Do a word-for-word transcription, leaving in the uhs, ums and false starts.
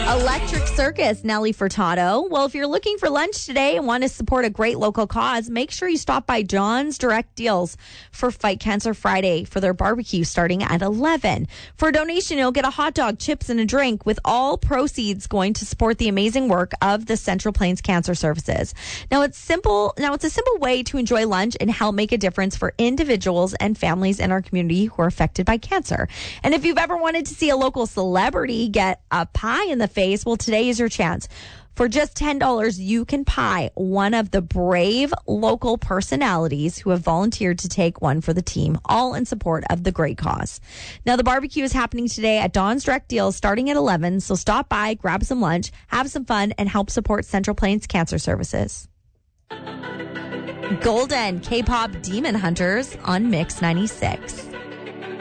Electric Circus, Nelly Furtado. Well, if you're looking for lunch today and want to support a great local cause, make sure you stop by John's Direct Deals for Fight Cancer Friday for their barbecue starting at eleven. For a donation, you'll get a hot dog, chips, and a drink, with all proceeds going to support the amazing work of the Central Plains Cancer Services. Now, it's simple. Now, it's a simple way to enjoy lunch and help make a difference for individuals and families in our community who are affected by cancer. And if you've ever wanted to see a local celebrity get a pie in the face, well, today is your chance. For just ten dollars, you can pie one of the brave local personalities who have volunteered to take one for the team, all in support of the great cause. Now, the barbecue is happening today at Dawn's Direct Deals starting at eleven, so stop by, grab some lunch, have some fun, and help support Central Plains Cancer Services. Golden K-pop Demon Hunters on Mix ninety-six.